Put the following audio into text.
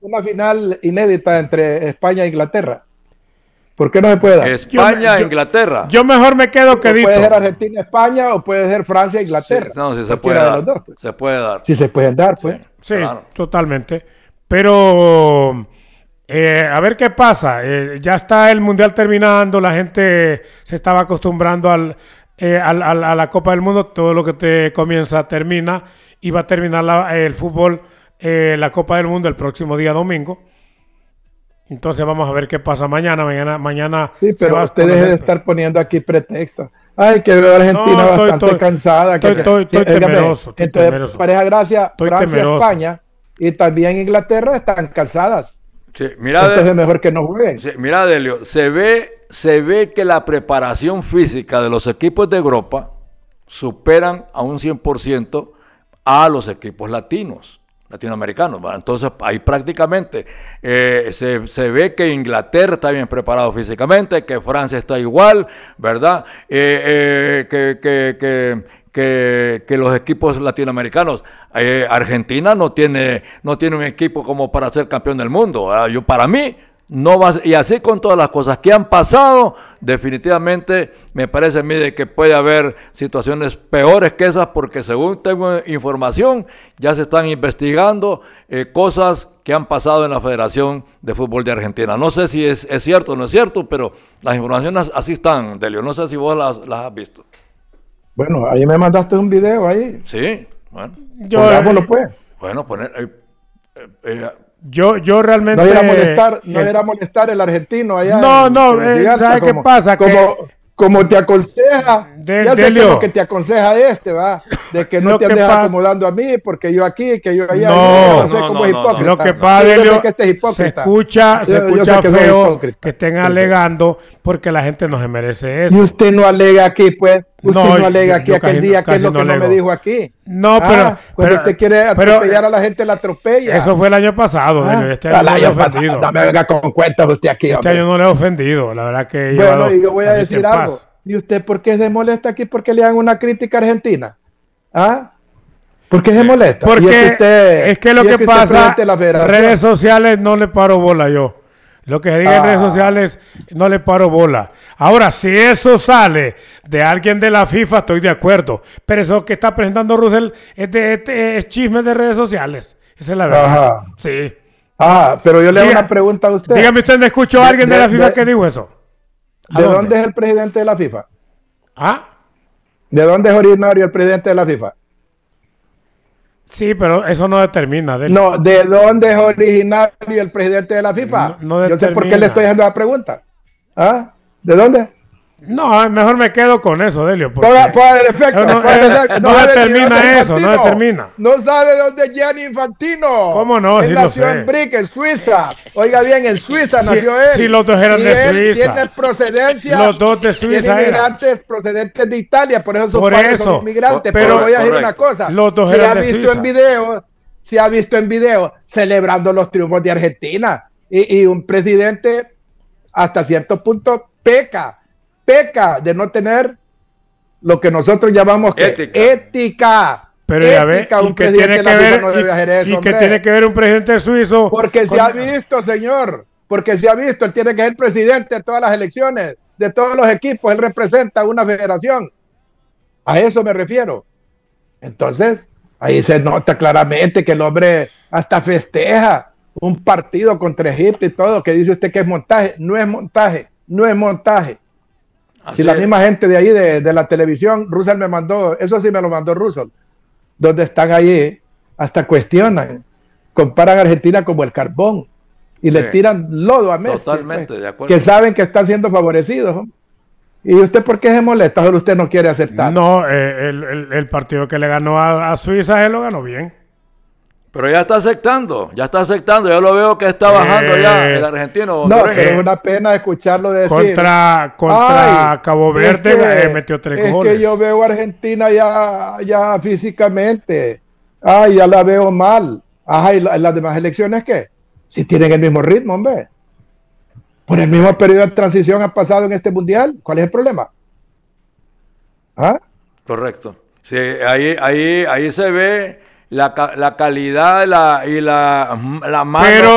una final inédita entre España e Inglaterra. ¿Por qué no se puede dar? España e Inglaterra. Yo mejor me quedo quedito. Puede ser Argentina-España o puede ser Francia-Inglaterra. Sí, no, si se puede dar. De los dos, pues. Se puede dar. Si se pueden dar, pues. Sí, claro. totalmente. Pero a ver qué pasa. Ya está el Mundial terminando, la gente se estaba acostumbrando a la Copa del Mundo. Todo lo que te comienza termina. Y va a terminar el fútbol, la Copa del Mundo el próximo día domingo. Entonces vamos a ver qué pasa mañana. Mañana sí, pero usted deje de estar poniendo aquí pretextos. Ay, que veo a Argentina bastante cansada. Estoy temeroso. Entonces, pareja Francia, España y también Inglaterra están cansadas. Sí, mira, entonces es mejor que no jueguen. Sí, mira, Delio, se ve que la preparación física de los equipos de Europa superan a un 100% a los equipos latinoamericanos, ¿verdad? Entonces ahí prácticamente se ve que Inglaterra está bien preparado físicamente, que Francia está igual, ¿verdad? Que los equipos latinoamericanos, Argentina no tiene un equipo como para ser campeón del mundo, ¿verdad? Para mí no va, y así con todas las cosas que han pasado, definitivamente me parece a mí de que puede haber situaciones peores que esas, porque según tengo información, ya se están investigando cosas que han pasado en la Federación de Fútbol de Argentina. No sé si es cierto o no es cierto, pero las informaciones así están, Delio. No sé si vos las has visto. Bueno, ahí me mandaste un video ahí. Sí, bueno. Pongámoslo pues. Bueno, Yo realmente... No era molestar el argentino allá. ¿sabes qué pasa? Como te aconseja, ya sé que lo que te aconseja va, de que no te andes acomodando a mí, porque yo aquí, que yo allá, yo sé cómo es hipócrita. Lo que pasa, Delio, se escucha feo que estén alegando, porque la gente no se merece eso. Y usted no alega aquí, pues. Usted no alega aquí aquel día, que es lo que no me dijo aquí. No, pero usted quiere atropellar a la gente, la atropella. Eso fue el año pasado, Delio. Este año no le he ofendido. No me venga con cuentas usted aquí. Este año no le he ofendido, la verdad que... Bueno, y yo voy a decir algo. ¿Y usted por qué se molesta aquí porque le hagan una crítica a Argentina? ¿Ah? ¿Por qué se molesta? Porque es que lo que pasa, redes sociales no le paro bola yo. Lo que se diga en redes sociales no le paro bola. Ahora, si eso sale de alguien de la FIFA, estoy de acuerdo. Pero eso que está presentando Russell es chisme de redes sociales. Esa es la verdad. Ajá. Sí. Pero yo le hago una pregunta a usted. Dígame usted, ¿me escuchó a alguien de la FIFA que dijo eso? ¿De dónde es el presidente de la FIFA? ¿Ah? ¿De dónde es originario el presidente de la FIFA? Sí, pero eso no determina. No, ¿de dónde es originario el presidente de la FIFA? No yo sé por qué le estoy haciendo la pregunta. ¿Ah? ¿De dónde? No, mejor me quedo con eso, Delio. Por el efecto. No determina eso, no determina. No sabe de dónde es Gianni Infantino. ¿Cómo no? Él nació en Brick, en Suiza. Oiga bien, en Suiza nació él. Sí, los dos eran de Suiza. Tiene procedencia. Los dos de Suiza. Tiene inmigrantes procedentes de Italia, por eso sus padres son inmigrantes. Pero voy a decir una cosa. Los dos eran de Suiza. Se ha visto en video celebrando los triunfos de Argentina. Y un presidente, hasta cierto punto, peca de no tener lo que nosotros llamamos ética. Pero ya ve, ¿y qué tiene que ver? ¿Y qué tiene que ver un presidente suizo? Porque se ha visto, señor. Porque se ha visto. Él tiene que ser presidente de todas las elecciones, de todos los equipos. Él representa una federación. A eso me refiero. Entonces, ahí se nota claramente que el hombre hasta festeja un partido contra Egipto y todo, que dice usted que es montaje. No es montaje. No es montaje. Si la misma gente de ahí, de la televisión, Russell me mandó, eso sí me lo mandó Russell, donde están ahí, hasta cuestionan, comparan a Argentina como el carbón y le tiran lodo a Messi. Totalmente, de acuerdo. Que saben que están siendo favorecidos. ¿No? ¿Y usted por qué se molesta? Solo usted no quiere aceptar. No, el partido que le ganó a Suiza, él lo ganó bien. Pero ya está aceptando, yo lo veo que está bajando ya el argentino. No, pero es una pena escucharlo decir. Contra Cabo Verde metió 3 goles. Es que yo veo a Argentina ya físicamente, ya la veo mal. ¿Y las demás elecciones qué? Si tienen el mismo ritmo, hombre. Por el mismo periodo de transición han pasado en este mundial. ¿Cuál es el problema? Correcto. Sí, ahí se ve la calidad y la mano.